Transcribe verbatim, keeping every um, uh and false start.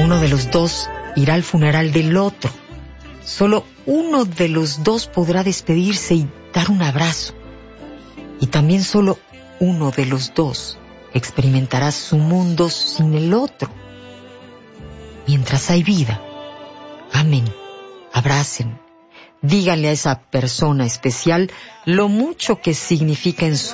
Uno de los dos irá al funeral del otro. Solo uno de los dos podrá despedirse y dar un abrazo. Y también solo uno de los dos experimentará su mundo sin el otro. Mientras hay vida, amen, abracen, díganle a esa persona especial lo mucho que significa en su